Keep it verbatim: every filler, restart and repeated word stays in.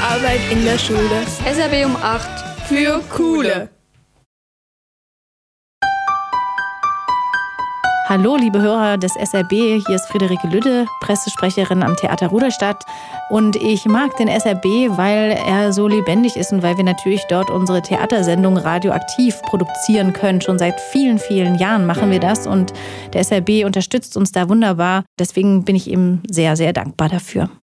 Arbeit in der Schule. S R B um acht. Für Coole. Hallo, liebe Hörer des S R B, hier ist Friederike Lüdde, Pressesprecherin am Theater Ruderstadt. Und ich mag den S R B, weil er so lebendig ist und weil wir natürlich dort unsere Theatersendung radioaktiv produzieren können. Schon seit vielen, vielen Jahren machen wir das und der S R B unterstützt uns da wunderbar. Deswegen bin ich ihm sehr, sehr dankbar dafür.